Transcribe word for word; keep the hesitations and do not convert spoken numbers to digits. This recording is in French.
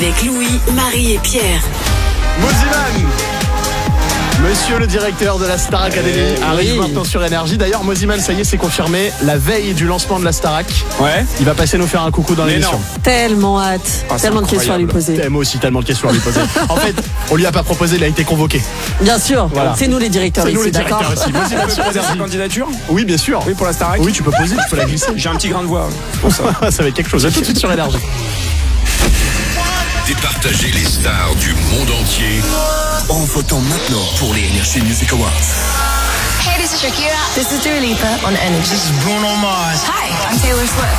Avec Louis, Marie et Pierre. Moziman, monsieur le directeur de la Star Academy, euh, arrive oui. maintenant sur Énergie. D'ailleurs, Moziman, ça y est, c'est confirmé. La veille du lancement de la Starac, Ouais. il va passer nous faire un coucou dans Mais l'émission. non. Tellement hâte. Ah, c'est Tellement de questions à lui incroyable. poser. Moi aussi, tellement de questions à lui poser. En fait, on lui a pas proposé, il a été convoqué. Bien sûr. Voilà. C'est nous les directeurs C'est nous ici, les d'accord. directeurs aussi. Moziman Tu sur peux poser sa Énergie. candidature? Oui, bien sûr. Oui, pour la Starac. Oui, tu peux poser, tu peux la glisser. J'ai un petit grain de voix. Pour ça. Ça va être quelque chose. À tout de suite sur Énergie. Départager les stars du monde entier en votant maintenant pour les Energy Music Awards. Hey, this is Shakira. This is Dua Lipa on Energy. This is Bruno Mars. Hi, I'm Taylor Swift.